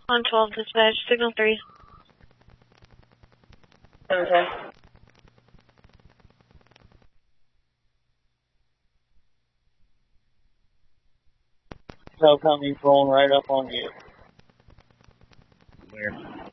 On 12 dispatch, signal 3. Okay. So company's rolling right up on you. Where?